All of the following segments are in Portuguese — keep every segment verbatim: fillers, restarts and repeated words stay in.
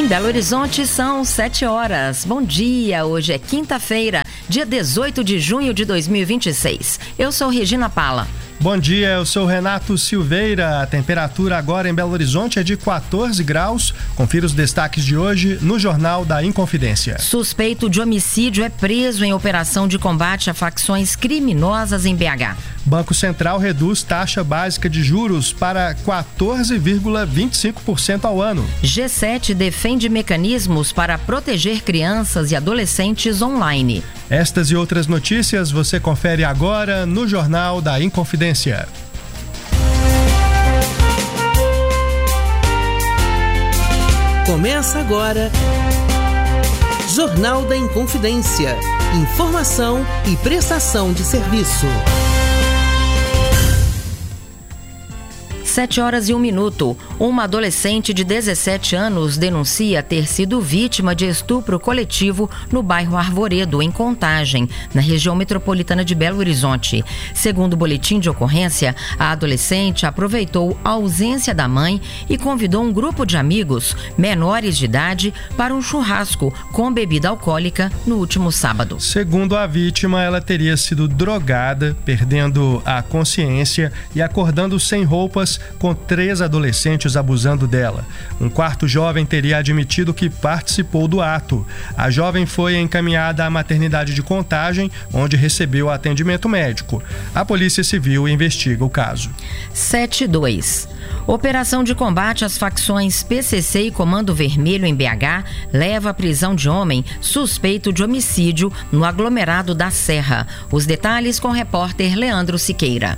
Em Belo Horizonte são sete horas. Bom dia, hoje é quinta-feira, dia dezoito de junho de dois mil e vinte e seis. Eu sou Regina Pala. Bom dia, eu sou Renato Silveira. A temperatura agora em Belo Horizonte é de quatorze graus. Confira os destaques de hoje no Jornal da Inconfidência. Suspeito de homicídio é preso em operação de combate a facções criminosas em B H. Banco Central reduz taxa básica de juros para quatorze vírgula vinte e cinco por cento ao ano. G sete defende mecanismos para proteger crianças e adolescentes online. Estas e outras notícias você confere agora no Jornal da Inconfidência. Começa agora Jornal da Inconfidência. Informação e prestação de serviço. Sete horas e um minuto. Uma adolescente de dezessete anos denuncia ter sido vítima de estupro coletivo no bairro Arvoredo, em Contagem, na região metropolitana de Belo Horizonte. Segundo o boletim de ocorrência, a adolescente aproveitou a ausência da mãe e convidou um grupo de amigos menores de idade para um churrasco com bebida alcoólica no último sábado. Segundo a vítima, ela teria sido drogada, perdendo a consciência e acordando sem roupas, com três adolescentes abusando dela. Um quarto jovem teria admitido que participou do ato. A jovem foi encaminhada à maternidade de Contagem, onde recebeu atendimento médico. A Polícia Civil investiga o caso. sete dois. Operação de combate às facções P C C e Comando Vermelho em B H leva à prisão de homem suspeito de homicídio no aglomerado da Serra. Os detalhes com o repórter Leandro Siqueira.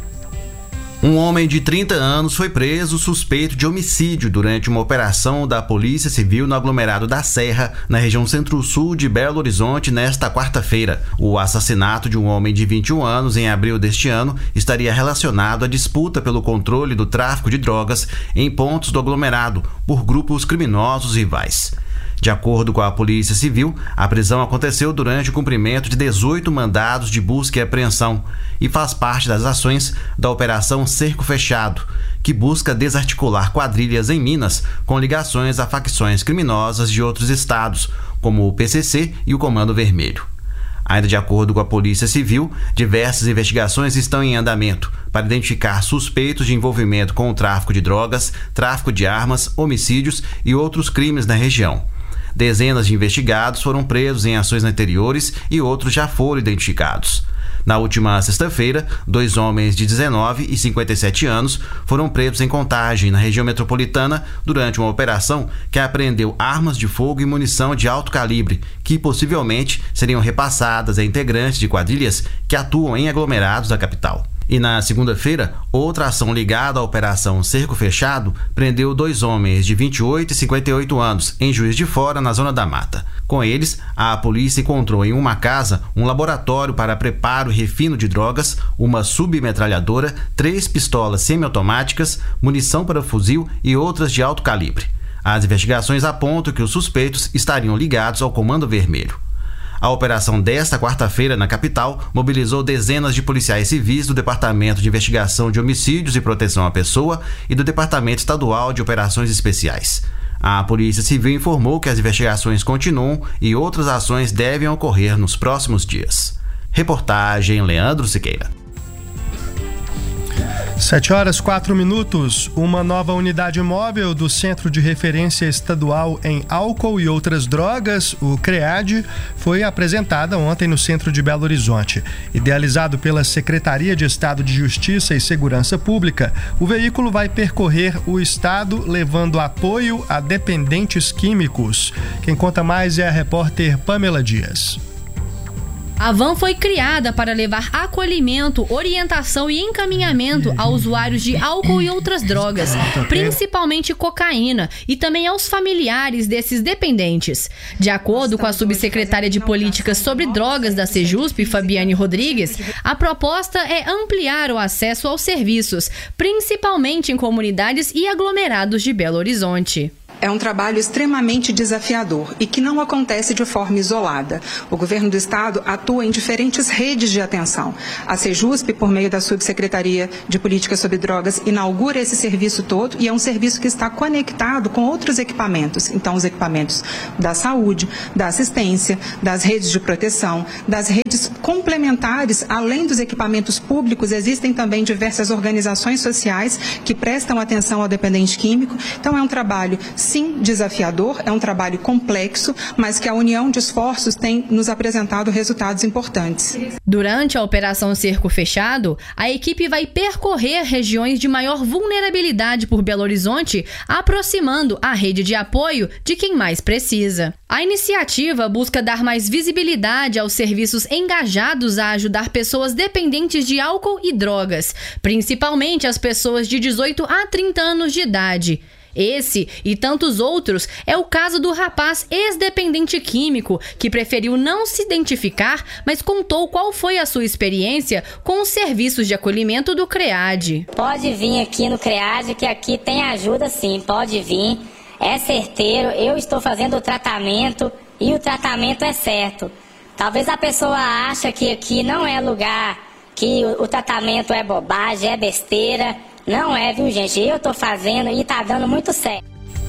Um homem de trinta anos foi preso suspeito de homicídio durante uma operação da Polícia Civil no aglomerado da Serra, na região centro-sul de Belo Horizonte, nesta quarta-feira. O assassinato de um homem de vinte e um anos em abril deste ano estaria relacionado à disputa pelo controle do tráfico de drogas em pontos do aglomerado por grupos criminosos rivais. De acordo com a Polícia Civil, a prisão aconteceu durante o cumprimento de dezoito mandados de busca e apreensão e faz parte das ações da Operação Cerco Fechado, que busca desarticular quadrilhas em Minas com ligações a facções criminosas de outros estados, como o P C C e o Comando Vermelho. Ainda de acordo com a Polícia Civil, diversas investigações estão em andamento para identificar suspeitos de envolvimento com o tráfico de drogas, tráfico de armas, homicídios e outros crimes na região. Dezenas de investigados foram presos em ações anteriores e outros já foram identificados. Na última sexta-feira, dois homens de dezenove e cinquenta e sete anos foram presos em Contagem, na região metropolitana, durante uma operação que apreendeu armas de fogo e munição de alto calibre, que possivelmente seriam repassadas a integrantes de quadrilhas que atuam em aglomerados da capital. E na segunda-feira, outra ação ligada à Operação Cerco Fechado prendeu dois homens de vinte e oito e cinquenta e oito anos em Juiz de Fora, na Zona da Mata. Com eles, a polícia encontrou em uma casa um laboratório para preparo e refino de drogas, uma submetralhadora, três pistolas semiautomáticas, munição para fuzil e outras de alto calibre. As investigações apontam que os suspeitos estariam ligados ao Comando Vermelho. A operação desta quarta-feira na capital mobilizou dezenas de policiais civis do Departamento de Investigação de Homicídios e Proteção à Pessoa e do Departamento Estadual de Operações Especiais. A Polícia Civil informou que as investigações continuam e outras ações devem ocorrer nos próximos dias. Reportagem Leandro Siqueira. Sete horas, quatro minutos. Uma nova unidade móvel do Centro de Referência Estadual em Álcool e Outras Drogas, o CREAD, foi apresentada ontem no centro de Belo Horizonte. Idealizado pela Secretaria de Estado de Justiça e Segurança Pública, o veículo vai percorrer o estado levando apoio a dependentes químicos. Quem conta mais é a repórter Pamela Dias. A van foi criada para levar acolhimento, orientação e encaminhamento a usuários de álcool e outras drogas, principalmente cocaína, e também aos familiares desses dependentes. De acordo com a subsecretária de Políticas sobre Drogas da Sejusp, Fabiane Rodrigues, a proposta é ampliar o acesso aos serviços, principalmente em comunidades e aglomerados de Belo Horizonte. é um trabalho extremamente desafiador e que não acontece de forma isolada. O governo do estado atua em diferentes redes de atenção. A Sejusp, por meio da Subsecretaria de Políticas sobre Drogas, inaugura esse serviço todo e é um serviço que está conectado com outros equipamentos. Então, os equipamentos da saúde, da assistência, das redes de proteção, das redes complementares, além dos equipamentos públicos, existem também diversas organizações sociais que prestam atenção ao dependente químico. Então, é um trabalho sim, desafiador, é um trabalho complexo, mas que a união de esforços tem nos apresentado resultados importantes. Durante a Operação Cerco Fechado, a equipe vai percorrer regiões de maior vulnerabilidade por Belo Horizonte, aproximando a rede de apoio de quem mais precisa. A iniciativa busca dar mais visibilidade aos serviços engajados a ajudar pessoas dependentes de álcool e drogas, principalmente as pessoas de dezoito a trinta anos de idade. Esse e tantos outros é o caso do rapaz ex-dependente químico que preferiu não se identificar, mas contou qual foi a sua experiência com os serviços de acolhimento do CREAD. Pode vir aqui no CREAD que aqui tem ajuda sim, pode vir, é certeiro, eu estou fazendo o tratamento e o tratamento é certo. Talvez a pessoa ache que aqui não é lugar, que o, o tratamento é bobagem, é besteira. Não é, viu, gente? Eu tô fazendo e tá dando muito certo.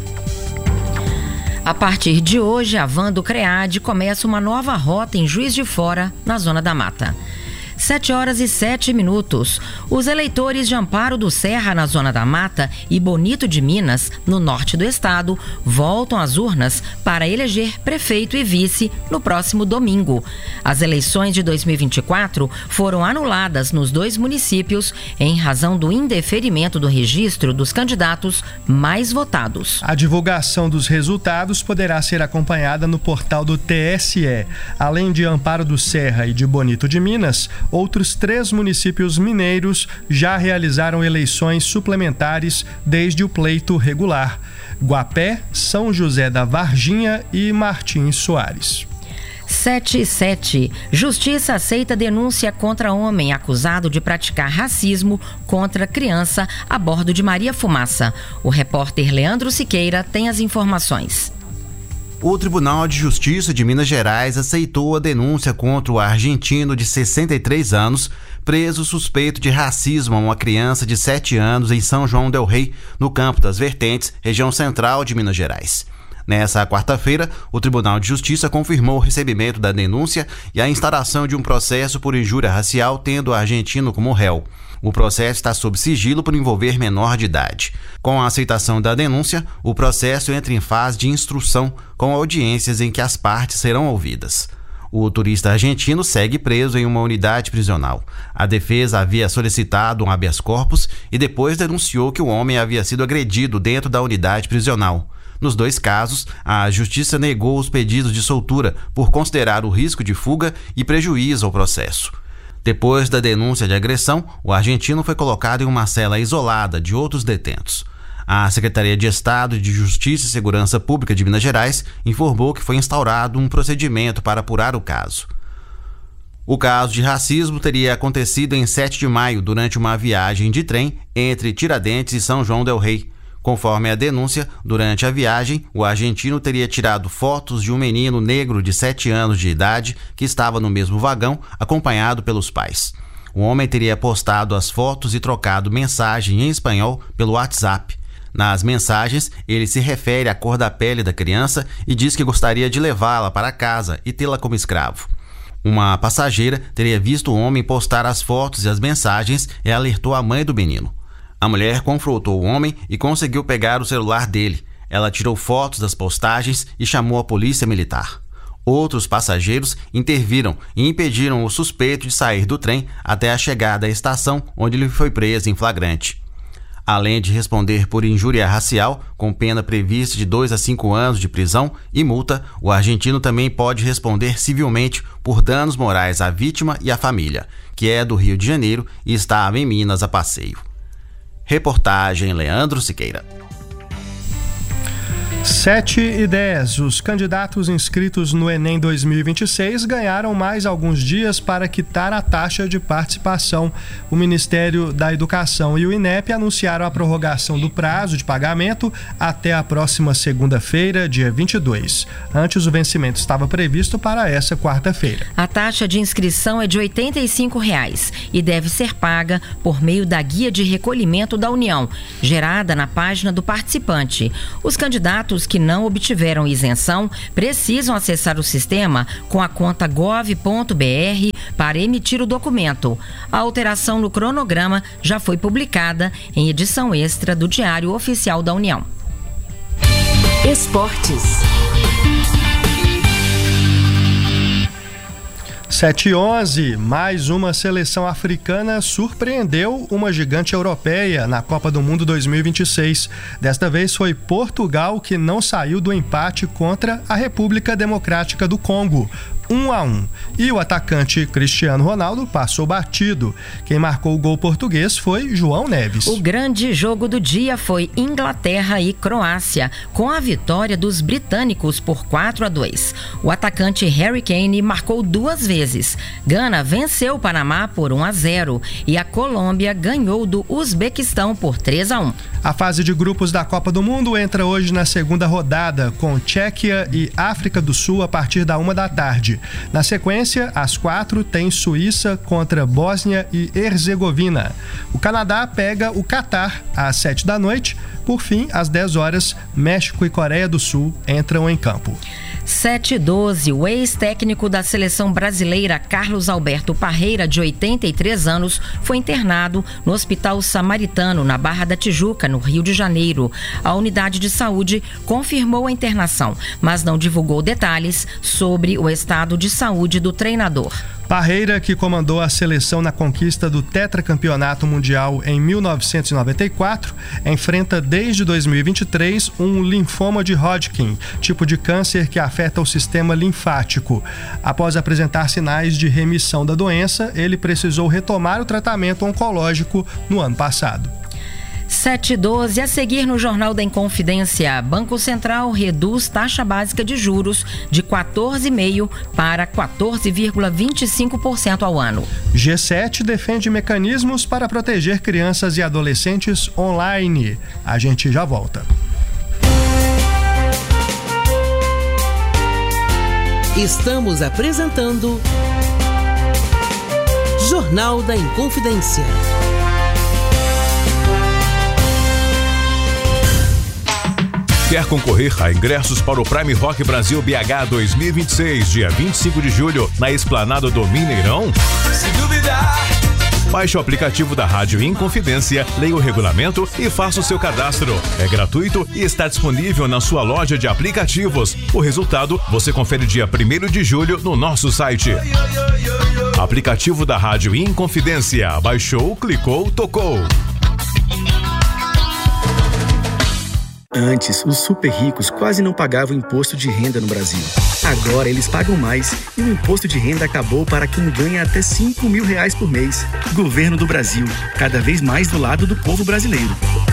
A partir de hoje, a van do CREAD começa uma nova rota em Juiz de Fora, na Zona da Mata. sete horas e sete minutos. Os eleitores de Amparo do Serra, na Zona da Mata, e Bonito de Minas, no norte do estado, voltam às urnas para eleger prefeito e vice no próximo domingo. As eleições de dois mil e vinte e quatro foram anuladas nos dois municípios em razão do indeferimento do registro dos candidatos mais votados. A divulgação dos resultados poderá ser acompanhada no portal do T S E. Além de Amparo do Serra e de Bonito de Minas, outros três municípios mineiros já realizaram eleições suplementares desde o pleito regular: Guapé, São José da Varginha e Martins Soares. sete e sete. Justiça aceita denúncia contra homem acusado de praticar racismo contra criança a bordo de Maria Fumaça. O repórter Leandro Siqueira tem as informações. O Tribunal de Justiça de Minas Gerais aceitou a denúncia contra o argentino de sessenta e três anos, preso suspeito de racismo a uma criança de sete anos em São João del Rei, no Campo das Vertentes, região central de Minas Gerais. Nessa quarta-feira, o Tribunal de Justiça confirmou o recebimento da denúncia e a instauração de um processo por injúria racial, tendo o argentino como réu. O processo está sob sigilo por envolver menor de idade. Com a aceitação da denúncia, o processo entra em fase de instrução, com audiências em que as partes serão ouvidas. O turista argentino segue preso em uma unidade prisional. A defesa havia solicitado um habeas corpus e depois denunciou que o homem havia sido agredido dentro da unidade prisional. Nos dois casos, a Justiça negou os pedidos de soltura por considerar o risco de fuga e prejuízo ao processo. Depois da denúncia de agressão, o argentino foi colocado em uma cela isolada de outros detentos. A Secretaria de Estado de Justiça e Segurança Pública de Minas Gerais informou que foi instaurado um procedimento para apurar o caso. O caso de racismo teria acontecido em sete de maio, durante uma viagem de trem entre Tiradentes e São João del Rei. Conforme a denúncia, durante a viagem, o argentino teria tirado fotos de um menino negro de sete anos de idade que estava no mesmo vagão, acompanhado pelos pais. O homem teria postado as fotos e trocado mensagem em espanhol pelo WhatsApp. Nas mensagens, ele se refere à cor da pele da criança e diz que gostaria de levá-la para casa e tê-la como escravo. Uma passageira teria visto o homem postar as fotos e as mensagens e alertou a mãe do menino. A mulher confrontou o homem e conseguiu pegar o celular dele. Ela tirou fotos das postagens e chamou a polícia militar. Outros passageiros interviram e impediram o suspeito de sair do trem até a chegada à estação, onde ele foi preso em flagrante. Além de responder por injúria racial, com pena prevista de dois a cinco anos de prisão e multa, o argentino também pode responder civilmente por danos morais à vítima e à família, que é do Rio de Janeiro e estava em Minas a passeio. Reportagem Leandro Siqueira. sete e dez. Os candidatos inscritos no Enem dois mil e vinte e seis ganharam mais alguns dias para quitar a taxa de participação. O Ministério da Educação e o INEP anunciaram a prorrogação do prazo de pagamento até a próxima segunda-feira, dia vinte e dois. Antes, o vencimento estava previsto para essa quarta-feira. A taxa de inscrição é de oitenta e cinco reais e deve ser paga por meio da guia de recolhimento da União, gerada na página do participante. Os candidatos que não obtiveram isenção precisam acessar o sistema com a conta gov ponto br para emitir o documento. A alteração no cronograma já foi publicada em edição extra do Diário Oficial da União. Esportes. sete e onze, mais uma seleção africana surpreendeu uma gigante europeia na Copa do Mundo dois mil e vinte e seis. Desta vez foi Portugal que não saiu do empate contra a República Democrática do Congo. um a um. E o atacante Cristiano Ronaldo passou batido. Quem marcou o gol português foi João Neves. O grande jogo do dia foi Inglaterra e Croácia, com a vitória dos britânicos por quatro a dois. O atacante Harry Kane marcou duas vezes. Gana venceu o Panamá por um a zero e a Colômbia ganhou do Uzbequistão por três a um. A fase de grupos da Copa do Mundo entra hoje na segunda rodada, com Tchequia e África do Sul a partir da uma da tarde. Na sequência, às quatro, tem Suíça contra Bósnia e Herzegovina. O Canadá pega o Catar às sete da noite. Por fim, às dez horas, México e Coreia do Sul entram em campo. sete e doze. O ex-técnico da seleção brasileira, Carlos Alberto Parreira, de oitenta e três anos, foi internado no Hospital Samaritano, na Barra da Tijuca, no Rio de Janeiro. A unidade de saúde confirmou a internação, mas não divulgou detalhes sobre o estado de saúde do treinador. Parreira, que comandou a seleção na conquista do tetracampeonato mundial em mil novecentos e noventa e quatro, enfrenta desde dois mil e vinte e três um linfoma de Hodgkin, tipo de câncer que afeta o sistema linfático. Após apresentar sinais de remissão da doença, ele precisou retomar o tratamento oncológico no ano passado. sete e doze. A seguir no Jornal da Inconfidência, Banco Central reduz taxa básica de juros de quatorze vírgula cinco por cento para quatorze vírgula vinte e cinco por cento ao ano. G sete defende mecanismos para proteger crianças e adolescentes online. A gente já volta. Estamos apresentando Jornal da Inconfidência. Quer concorrer a ingressos para o Prime Rock Brasil B H dois mil e vinte e seis, dia vinte e cinco de julho, na Esplanada do Mineirão? Se duvidar! Baixe o aplicativo da Rádio Inconfidência, leia o regulamento e faça o seu cadastro. É gratuito e está disponível na sua loja de aplicativos. O resultado você confere dia primeiro de julho no nosso site. Aplicativo da Rádio Inconfidência. Baixou, clicou, tocou. Antes, os super ricos quase não pagavam imposto de renda no Brasil. Agora eles pagam mais e o imposto de renda acabou para quem ganha até cinco mil reais por mês. Governo do Brasil, cada vez mais do lado do povo brasileiro.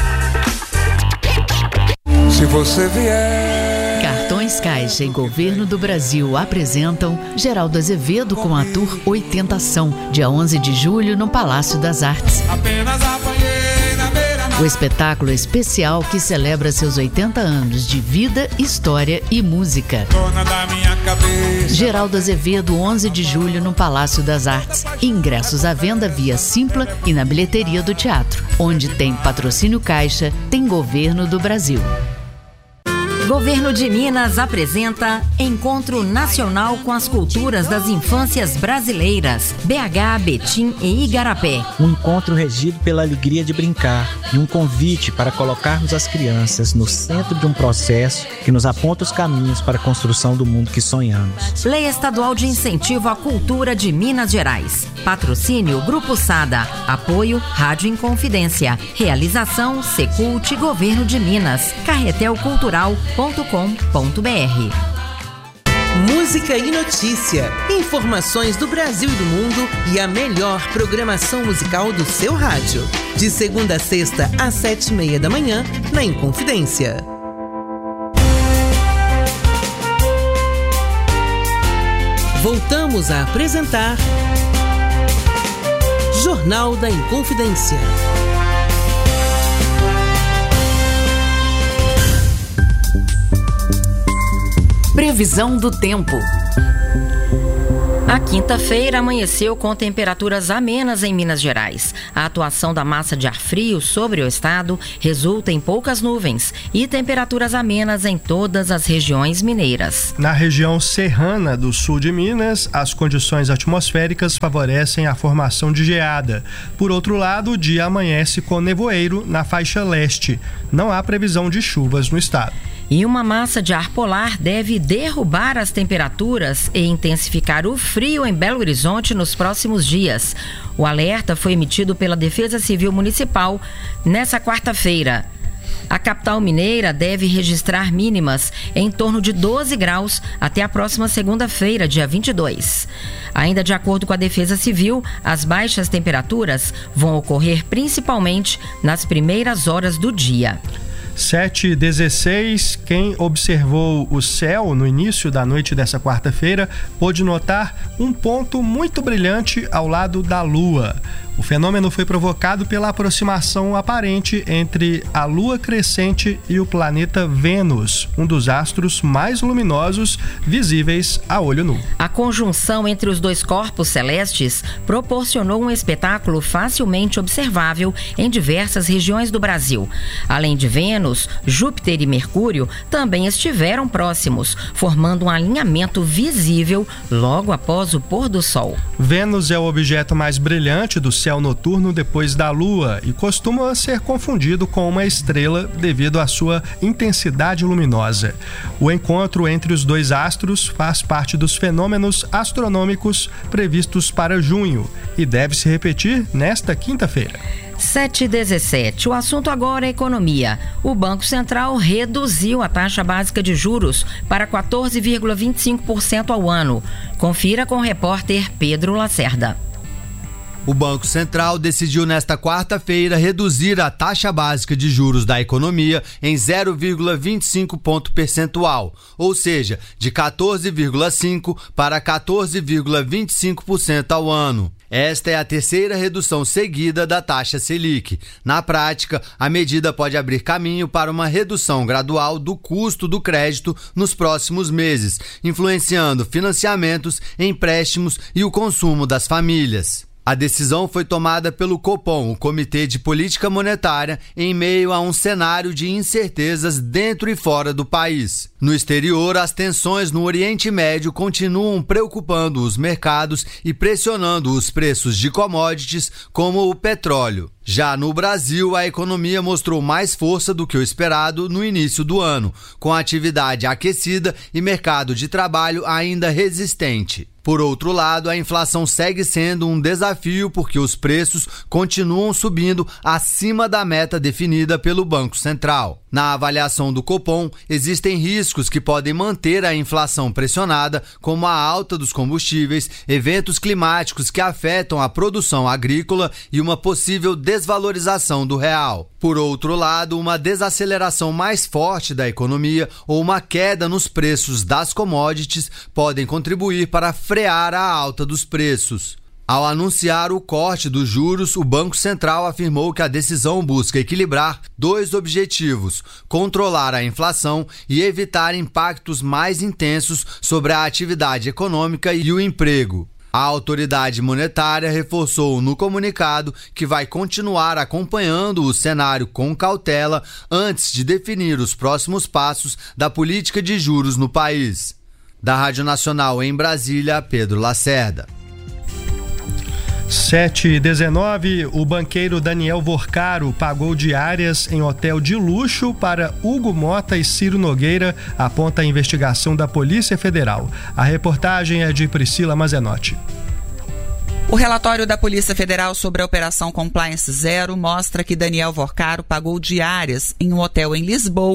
Se você vier... Cartões Caixa e Governo do Brasil apresentam Geraldo Azevedo com a Tour Oitentação, dia onze de julho no Palácio das Artes. Apenas apanhei. O espetáculo especial que celebra seus oitenta anos de vida, história e música. Dona da minha cabeça. Geraldo Azevedo, onze de julho no Palácio das Artes. Ingressos à venda via Simpla e na bilheteria do teatro. Onde tem patrocínio Caixa, tem Governo do Brasil. Governo de Minas apresenta Encontro Nacional com as Culturas das Infâncias Brasileiras, B H, Betim e Igarapé. Um encontro regido pela alegria de brincar e um convite para colocarmos as crianças no centro de um processo que nos aponta os caminhos para a construção do mundo que sonhamos. Lei Estadual de Incentivo à Cultura de Minas Gerais. Patrocínio Grupo Sada. Apoio Rádio Inconfidência. Realização Secult Governo de Minas. Carretel Cultural ponto com ponto br. Música e notícia, informações do Brasil e do mundo e a melhor programação musical do seu rádio. De segunda a sexta às sete e meia da manhã, na Inconfidência. Voltamos a apresentar Jornal da Inconfidência. Previsão do tempo. A quinta-feira amanheceu com temperaturas amenas em Minas Gerais. A atuação da massa de ar frio sobre o estado resulta em poucas nuvens e temperaturas amenas em todas as regiões mineiras. Na região serrana do sul de Minas, as condições atmosféricas favorecem a formação de geada. Por outro lado, o dia amanhece com nevoeiro na faixa leste. Não há previsão de chuvas no estado. E uma massa de ar polar deve derrubar as temperaturas e intensificar o frio em Belo Horizonte nos próximos dias. O alerta foi emitido pela Defesa Civil Municipal nesta quarta-feira. A capital mineira deve registrar mínimas em torno de doze graus até a próxima segunda-feira, dia vinte e dois. Ainda de acordo com a Defesa Civil, as baixas temperaturas vão ocorrer principalmente nas primeiras horas do dia. sete e dezesseis, quem observou o céu no início da noite dessa quarta-feira pôde notar um ponto muito brilhante ao lado da Lua. O fenômeno foi provocado pela aproximação aparente entre a Lua crescente e o planeta Vênus, um dos astros mais luminosos visíveis a olho nu. A conjunção entre os dois corpos celestes proporcionou um espetáculo facilmente observável em diversas regiões do Brasil. Além de Vênus, Júpiter e Mercúrio também estiveram próximos, formando um alinhamento visível logo após o pôr do Sol. Vênus é o objeto mais brilhante do céu noturno depois da Lua e costuma ser confundido com uma estrela devido à sua intensidade luminosa. O encontro entre os dois astros faz parte dos fenômenos astronômicos previstos para junho e deve se repetir nesta quinta-feira. sete e dezessete. O assunto agora é economia. O Banco Central reduziu a taxa básica de juros para quatorze vírgula vinte e cinco por cento ao ano. Confira com o repórter Pedro Lacerda. O Banco Central decidiu nesta quarta-feira reduzir a taxa básica de juros da economia em zero vírgula vinte e cinco ponto percentual, ou seja, de quatorze vírgula cinco por cento para quatorze vírgula vinte e cinco por cento ao ano. Esta é a terceira redução seguida da taxa Selic. Na prática, a medida pode abrir caminho para uma redução gradual do custo do crédito nos próximos meses, influenciando financiamentos, empréstimos e o consumo das famílias. A decisão foi tomada pelo Copom, o Comitê de Política Monetária, em meio a um cenário de incertezas dentro e fora do país. No exterior, as tensões no Oriente Médio continuam preocupando os mercados e pressionando os preços de commodities, como o petróleo. Já no Brasil, a economia mostrou mais força do que o esperado no início do ano, com a atividade aquecida e mercado de trabalho ainda resistente. Por outro lado, a inflação segue sendo um desafio porque os preços continuam subindo acima da meta definida pelo Banco Central. Na avaliação do Copom, existem riscos que podem manter a inflação pressionada, como a alta dos combustíveis, eventos climáticos que afetam a produção agrícola e uma possível desvalorização do real. Por outro lado, uma desaceleração mais forte da economia ou uma queda nos preços das commodities podem contribuir para frear a alta dos preços. Ao anunciar o corte dos juros, o Banco Central afirmou que a decisão busca equilibrar dois objetivos: controlar a inflação e evitar impactos mais intensos sobre a atividade econômica e o emprego. A autoridade monetária reforçou no comunicado que vai continuar acompanhando o cenário com cautela antes de definir os próximos passos da política de juros no país. Da Rádio Nacional em Brasília, Pedro Lacerda. sete e dezenove, o banqueiro Daniel Vorcaro pagou diárias em hotel de luxo para Hugo Mota e Ciro Nogueira, aponta a investigação da Polícia Federal. A reportagem é de Priscila Mazenotti. O relatório da Polícia Federal sobre a Operação Compliance Zero mostra que Daniel Vorcaro pagou diárias em um hotel em Lisboa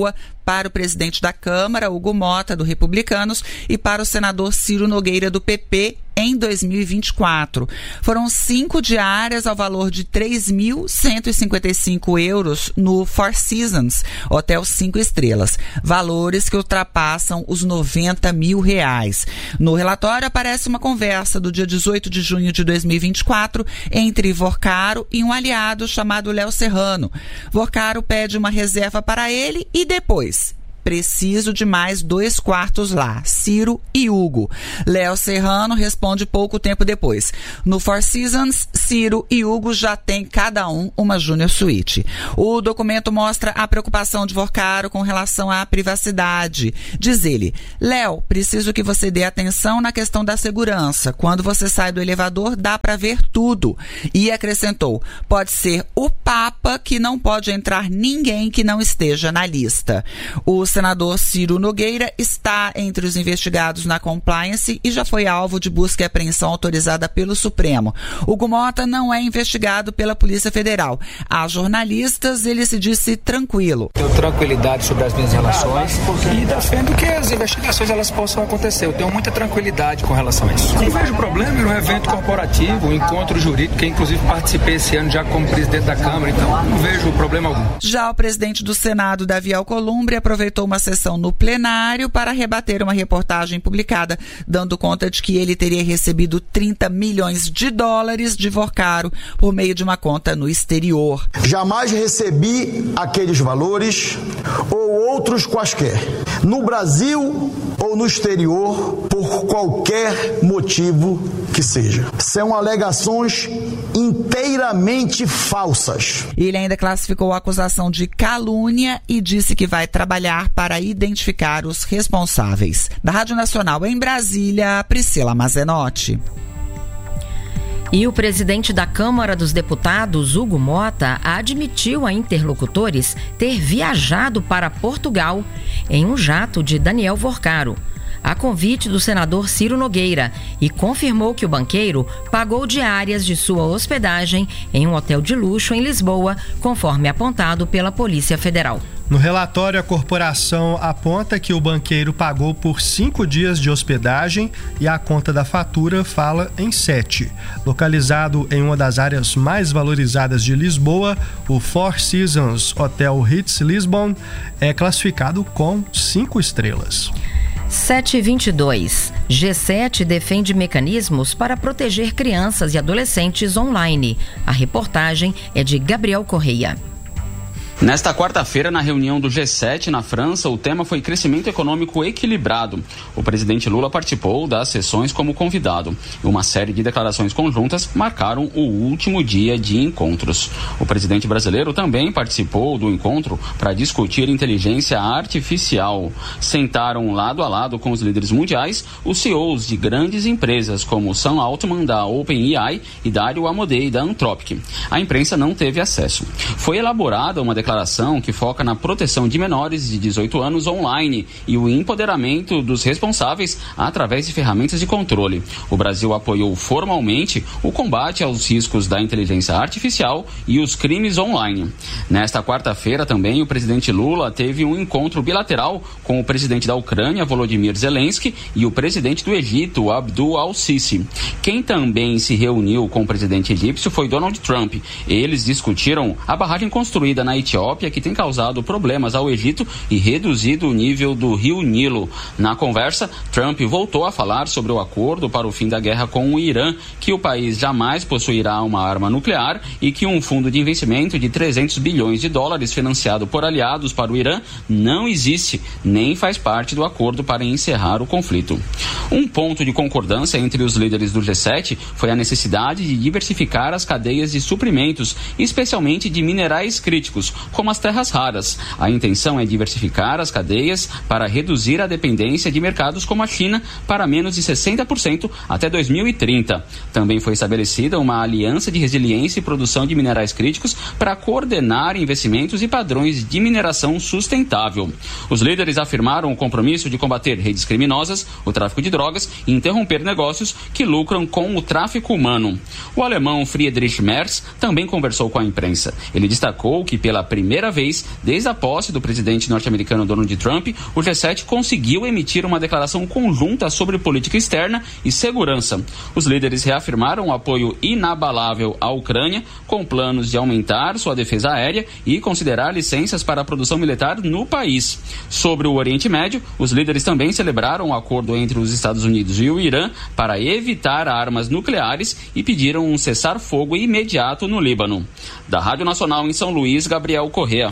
para o presidente da Câmara, Hugo Mota, do Republicanos, e para o senador Ciro Nogueira, do P P, em dois mil e vinte e quatro. Foram cinco diárias ao valor de três mil cento e cinquenta e cinco euros no Four Seasons, hotel cinco estrelas, valores que ultrapassam os noventa mil reais. No relatório aparece uma conversa do dia dezoito de junho de dois mil e vinte e quatro entre Vorcaro e um aliado chamado Léo Serrano. Vorcaro pede uma reserva para ele e depois: preciso de mais dois quartos lá, Ciro e Hugo. Léo Serrano responde pouco tempo depois: no Four Seasons, Ciro e Hugo já têm cada um uma Junior Suite. O documento mostra a preocupação de Vorcaro com relação à privacidade. Diz ele: Léo, preciso que você dê atenção na questão da segurança. Quando você sai do elevador, dá para ver tudo. E acrescentou: pode ser o Papa, que não pode entrar ninguém que não esteja na lista. O senador Ciro Nogueira está entre os investigados na compliance e já foi alvo de busca e apreensão autorizada pelo Supremo. Hugo Mota não é investigado pela Polícia Federal. A jornalistas, ele se disse tranquilo. Tenho tranquilidade sobre as minhas relações e defendo que as investigações elas possam acontecer. Eu tenho muita tranquilidade com relação a isso. Não vejo problema em um evento corporativo, um encontro jurídico, que inclusive participei esse ano já como presidente da Câmara, então não vejo problema algum. Já o presidente do Senado, Davi Alcolumbre, aproveitou uma sessão no plenário para rebater uma reportagem publicada, dando conta de que ele teria recebido trinta milhões de dólares de Vorcaro por meio de uma conta no exterior. Jamais recebi aqueles valores ou outros quaisquer, no Brasil ou no exterior, por qualquer motivo que seja. São alegações inteiramente falsas. Ele ainda classificou a acusação de calúnia e disse que vai trabalhar para identificar os responsáveis. Da Rádio Nacional em Brasília, Priscila Mazenotti. E o presidente da Câmara dos Deputados, Hugo Mota, admitiu a interlocutores ter viajado para Portugal em um jato de Daniel Vorcaro, a convite do senador Ciro Nogueira, e confirmou que o banqueiro pagou diárias de sua hospedagem em um hotel de luxo em Lisboa, conforme apontado pela Polícia Federal. No relatório, a corporação aponta que o banqueiro pagou por cinco dias de hospedagem e a conta da fatura fala em sete. Localizado em uma das áreas mais valorizadas de Lisboa, o Four Seasons Hotel Ritz Lisbon é classificado com cinco estrelas. sete e vinte e dois. G sete defende mecanismos para proteger crianças e adolescentes online. A reportagem é de Gabriel Correia. Nesta quarta-feira, na reunião do G sete na França, o tema foi crescimento econômico equilibrado. O presidente Lula participou das sessões como convidado. Uma série de declarações conjuntas marcaram o último dia de encontros. O presidente brasileiro também participou do encontro para discutir inteligência artificial. Sentaram lado a lado com os líderes mundiais os C E Os de grandes empresas como Sam Altman, da OpenAI, e Dario Amodei, da Anthropic. A imprensa não teve acesso. Foi elaborada uma declaração declaração que foca na proteção de menores de dezoito anos online e o empoderamento dos responsáveis através de ferramentas de controle. O Brasil apoiou formalmente o combate aos riscos da inteligência artificial e os crimes online. Nesta quarta-feira também o presidente Lula teve um encontro bilateral com o presidente da Ucrânia, Volodymyr Zelensky, e o presidente do Egito, Abdul al-Sisi. Quem também se reuniu com o presidente egípcio foi Donald Trump. Eles discutiram a barragem construída na Etiópia, que tem causado problemas ao Egito e reduzido o nível do rio Nilo. Na conversa, Trump voltou a falar sobre o acordo para o fim da guerra com o Irã, que o país jamais possuirá uma arma nuclear e que um fundo de investimento de trezentos bilhões de dólares financiado por aliados para o Irã não existe, nem faz parte do acordo para encerrar o conflito. Um ponto de concordância entre os líderes do G sete foi a necessidade de diversificar as cadeias de suprimentos, especialmente de minerais críticos, como as terras raras. A intenção é diversificar as cadeias para reduzir a dependência de mercados como a China para menos de sessenta por cento até dois mil e trinta. Também foi estabelecida uma aliança de resiliência e produção de minerais críticos para coordenar investimentos e padrões de mineração sustentável. Os líderes afirmaram o compromisso de combater redes criminosas, o tráfico de drogas e interromper negócios que lucram com o tráfico humano. O alemão Friedrich Merz também conversou com a imprensa. Ele destacou que pela primeira primeira vez desde a posse do presidente norte-americano Donald Trump, o G sete conseguiu emitir uma declaração conjunta sobre política externa e segurança. Os líderes reafirmaram o apoio inabalável à Ucrânia, com planos de aumentar sua defesa aérea e considerar licenças para a produção militar no país. Sobre o Oriente Médio, os líderes também celebraram o acordo entre os Estados Unidos e o Irã para evitar armas nucleares e pediram um cessar-fogo imediato no Líbano. Da Rádio Nacional em São Luís, Gabriel Correa.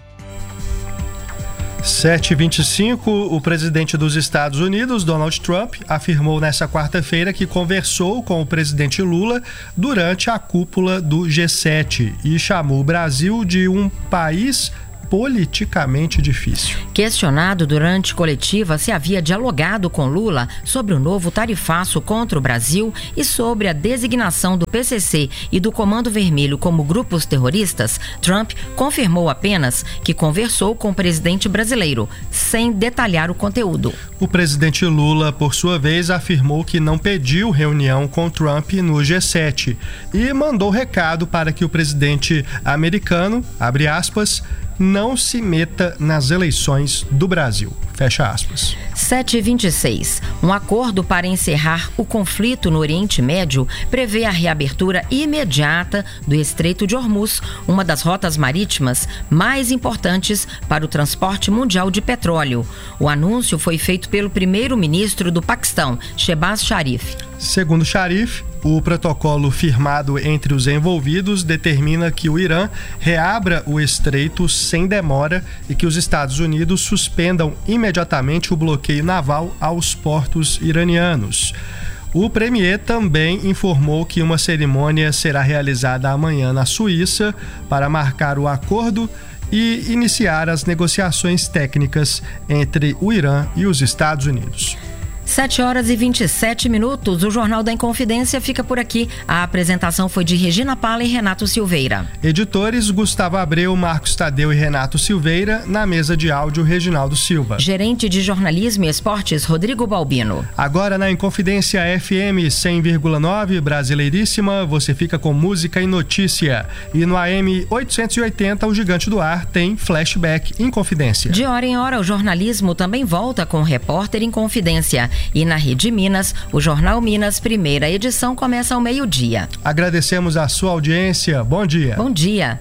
sete e vinte e cinco, o presidente dos Estados Unidos, Donald Trump, afirmou nesta quarta-feira que conversou com o presidente Lula durante a cúpula do G sete e chamou o Brasil de um país politicamente difícil. Questionado durante coletiva se havia dialogado com Lula sobre o novo tarifaço contra o Brasil e sobre a designação do P C C e do Comando Vermelho como grupos terroristas, Trump confirmou apenas que conversou com o presidente brasileiro, sem detalhar o conteúdo. O presidente Lula, por sua vez, afirmou que não pediu reunião com Trump no G sete e mandou recado para que o presidente americano, abre aspas, não se meta nas eleições do Brasil. Fecha aspas. sete e vinte e seis. Um acordo para encerrar o conflito no Oriente Médio prevê a reabertura imediata do Estreito de Hormuz, uma das rotas marítimas mais importantes para o transporte mundial de petróleo. O anúncio foi feito pelo primeiro-ministro do Paquistão, Shehbaz Sharif. Segundo Sharif, o protocolo firmado entre os envolvidos determina que o Irã reabra o estreito sem demora e que os Estados Unidos suspendam imediatamente o bloqueio naval aos portos iranianos. O premier também informou que uma cerimônia será realizada amanhã na Suíça para marcar o acordo e iniciar as negociações técnicas entre o Irã e os Estados Unidos. sete horas e vinte e sete minutos. O Jornal da Inconfidência fica por aqui. A apresentação foi de Regina Pala e Renato Silveira. Editores Gustavo Abreu, Marcos Tadeu e Renato Silveira. Na mesa de áudio, Reginaldo Silva. Gerente de Jornalismo e Esportes, Rodrigo Balbino. Agora na Inconfidência F M cem vírgula nove, Brasileiríssima, você fica com música e notícia. E no A M oitocentos e oitenta, o Gigante do Ar tem Flashback Inconfidência. De hora em hora, o jornalismo também volta com o Repórter Inconfidência. E na Rede Minas, o Jornal Minas, primeira edição, começa ao meio-dia. Agradecemos a sua audiência. Bom dia. Bom dia.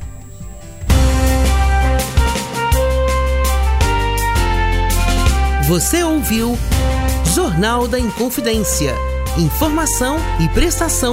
Você ouviu Jornal da Inconfidência. Informação e prestação